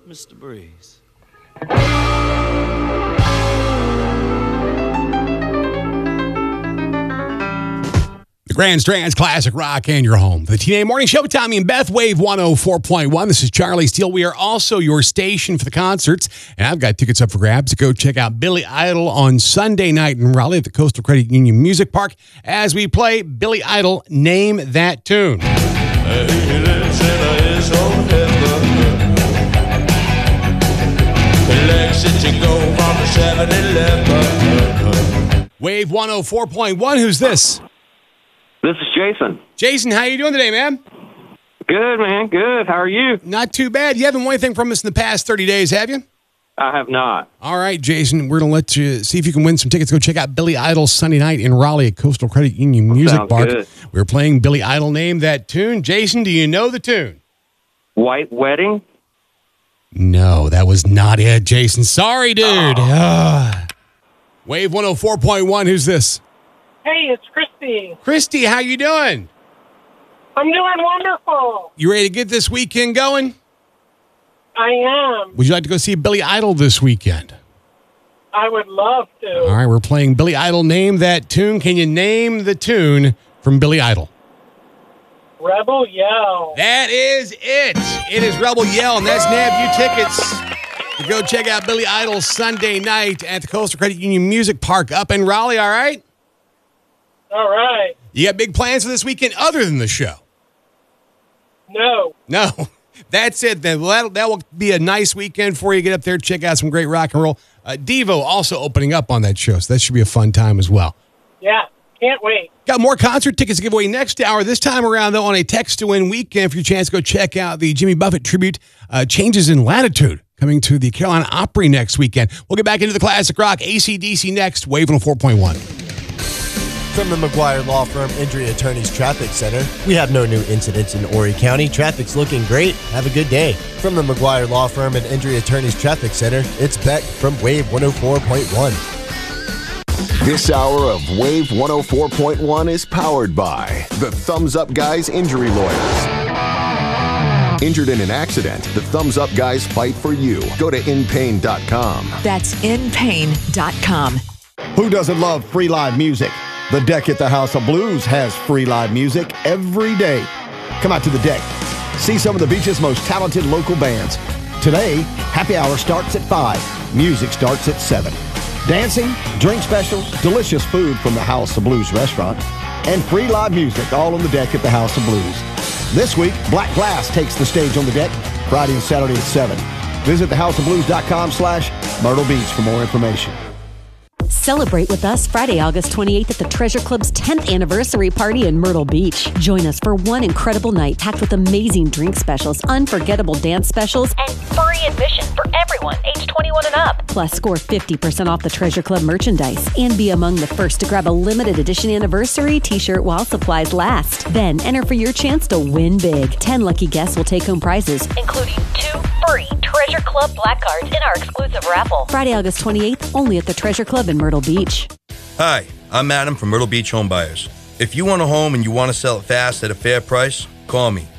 Mr. Breeze. The Grand Strands Classic Rock and your home. For the TNA Morning Show with Tommy and Beth, Wave 104.1. This is Charlie Steele. We are also your station for the concerts, and I've got tickets up for grabs to go check out Billy Idol on Sunday night in Raleigh at the Coastal Credit Union Music Park as we play Billy Idol, Name That Tune. Wave 104.1. Who's this? This is Jason. Jason, how you doing today, man? Good, man. Good. How are you? Not too bad. You haven't won anything from us in the past 30 days, have you? I have not. All right, Jason, we're going to let you see if you can win some tickets. Go check out Billy Idol Sunday night in Raleigh at Coastal Credit Union Music Park. Good. We're playing Billy Idol, Name That Tune. Jason, do you know the tune? White Wedding? No, that was not it, Jason. Sorry, dude. Wave 104.1, who's this? Hey, it's Christy. Christy, how you doing? I'm doing wonderful. You ready to get this weekend going? I am. Would you like to go see Billy Idol this weekend? I would love to. All right, we're playing Billy Idol, Name That Tune. Can you name the tune from Billy Idol? Rebel Yell. That is it. It is Rebel Yell, and that's nab you tickets to go check out Billy Idol Sunday night at the Coastal Credit Union Music Park up in Raleigh, all right? All right. You got big plans for this weekend other than the show? No. No. That's it then. Well, that will be a nice weekend for you. Get up there, check out some great rock and roll. Devo also opening up on that show, so that should be a fun time as well. Yeah, can't wait. Got more concert tickets to give away next hour. This time around, though, on a text-to-win weekend for your chance to go check out the Jimmy Buffett tribute, Changes in Latitude, coming to the Carolina Opry next weekend. We'll get back into the classic rock. AC/DC next, Wave 104.1. From the McGuire Law Firm Injury Attorneys Traffic Center, we have no new incidents in Horry County. Traffic's looking great. Have a good day. From the McGuire Law Firm and Injury Attorneys Traffic Center, it's Beck from Wave 104.1. This hour of Wave 104.1 is powered by the Thumbs Up Guys Injury Lawyers. Injured in an accident, the Thumbs Up Guys fight for you. Go to inpain.com. That's inpain.com. Who doesn't love free live music? The Deck at the House of Blues has free live music every day. Come out to the Deck. See some of the beach's most talented local bands. Today, happy hour starts at 5. Music starts at 7. Dancing, drink specials, delicious food from the House of Blues restaurant, and free live music all on the Deck at the House of Blues. This week, Black Glass takes the stage on the Deck, Friday and Saturday at 7. Visit thehouseofblues.com/Myrtle Beach for more information. Celebrate with us Friday, August 28th at the Treasure Club's 10th anniversary party in Myrtle Beach. Join us for one incredible night packed with amazing drink specials, unforgettable dance specials, and free admission for everyone age 21 and up. Plus, score 50% off the Treasure Club merchandise and be among the first to grab a limited edition anniversary t-shirt while supplies last. Then enter for your chance to win big. 10 lucky guests will take home prizes, including 2 free Treasure Club black cards in our exclusive raffle. Friday, August 28th, only at the Treasure Club in Myrtle Beach. Hi, I'm Adam from Myrtle Beach Home Buyers. If you want a home and you want to sell it fast at a fair price, call me,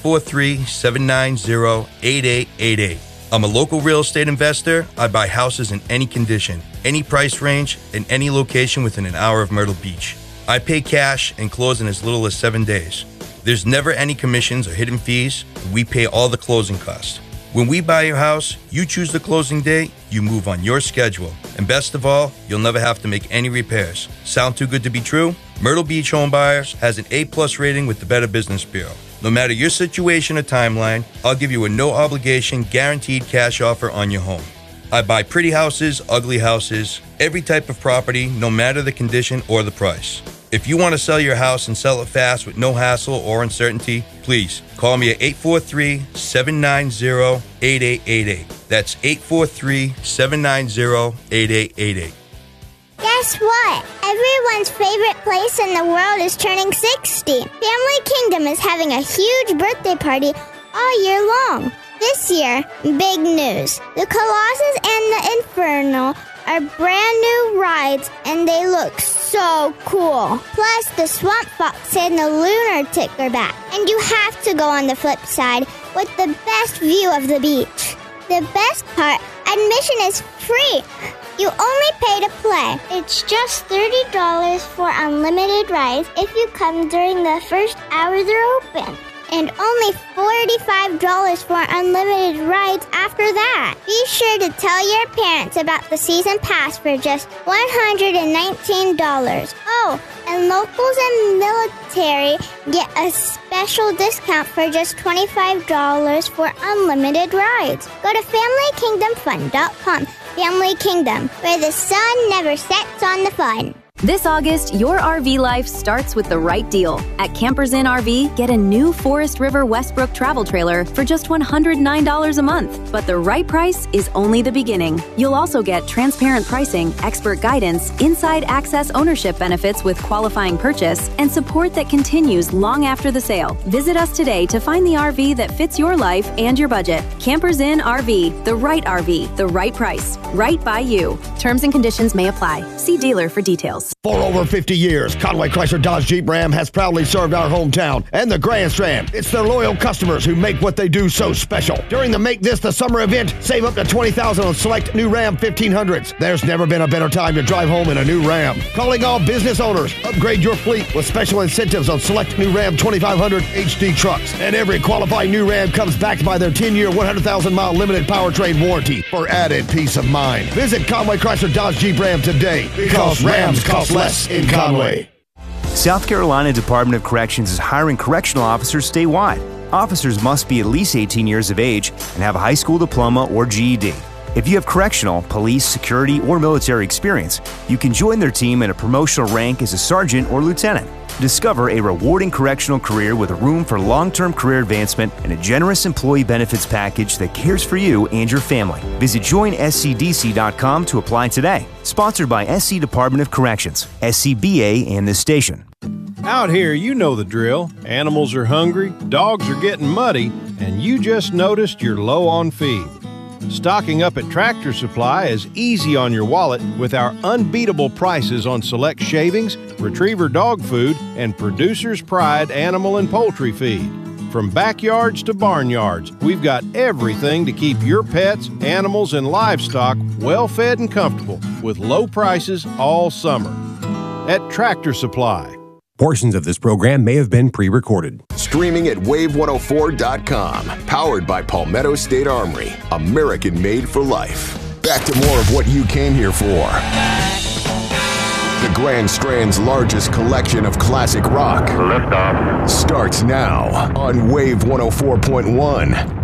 843-790-8888. I'm a local real estate investor. I buy houses in any condition, any price range, and any location within an hour of Myrtle Beach. I pay cash and close in as little as 7 days. There's never any commissions or hidden fees. We pay all the closing costs. When we buy your house, you choose the closing date, you move on your schedule. And best of all, you'll never have to make any repairs. Sound too good to be true? Myrtle Beach Home Buyers has an A+ rating with the Better Business Bureau. No matter your situation or timeline, I'll give you a no-obligation, guaranteed cash offer on your home. I buy pretty houses, ugly houses, every type of property, no matter the condition or the price. If you want to sell your house and sell it fast with no hassle or uncertainty, please call me at 843-790-8888. That's 843-790-8888. Guess what? Everyone's favorite place in the world is turning 60. Family Kingdom is having a huge birthday party all year long. This year, big news. The Colossus and the Inferno are brand new rides and they look so cool. Plus, the Swamp Fox and the Lunatic are back. And you have to go on the flip side with the best view of the beach. The best part, admission is free. You only pay to play. It's just $30 for unlimited rides if you come during the first hour they're open. And only $45 for unlimited rides after that. Be sure to tell your parents about the season pass for just $119. Oh, and locals and military get a special discount for just $25 for unlimited rides. Go to FamilyKingdomFun.com. Family Kingdom, where the sun never sets on the fun. This August, your RV life starts with the right deal. At Campers Inn RV, get a new Forest River Westbrook travel trailer for just $109 a month. But the right price is only the beginning. You'll also get transparent pricing, expert guidance, inside access ownership benefits with qualifying purchase, and support that continues long after the sale. Visit us today to find the RV that fits your life and your budget. Campers Inn RV, the right price, right by you. Terms and conditions may apply. See dealer for details. For over 50 years, Conway Chrysler Dodge Jeep Ram has proudly served our hometown and the Grand Strand. It's their loyal customers who make what they do so special. During the Make This the Summer event, save up to $20,000 on select new Ram 1500s. There's never been a better time to drive home in a new Ram. Calling all business owners, upgrade your fleet with special incentives on select new Ram 2500 HD trucks. And every qualifying new Ram comes backed by their 10-year, 100,000-mile limited powertrain warranty for added peace of mind. Visit Conway Chrysler Dodge Jeep Ram today because Rams cost less in Conway. South Carolina Department of Corrections is hiring correctional officers statewide. Officers must be at least 18 years of age and have a high school diploma or GED. If you have correctional, police, security, or military experience, you can join their team in a promotional rank as a sergeant or lieutenant. Discover a rewarding correctional career with a room for long-term career advancement and a generous employee benefits package that cares for you and your family. Visit joinscdc.com to apply today. Sponsored by SC Department of Corrections, SCBA, and this station. Out here, you know the drill. Animals are hungry, dogs are getting muddy, and you just noticed you're low on feed. Stocking up at Tractor Supply is easy on your wallet with our unbeatable prices on select shavings, retriever dog food, and Producer's Pride animal and poultry feed. From backyards to barnyards, we've got everything to keep your pets, animals, and livestock well fed and comfortable with low prices all summer. At Tractor Supply. Portions of this program may have been pre-recorded. Streaming at wave104.com. Powered by Palmetto State Armory. American made for life. Back to more of what you came here for. The Grand Strand's largest collection of classic rock. Liftoff. Starts now on Wave 104.1.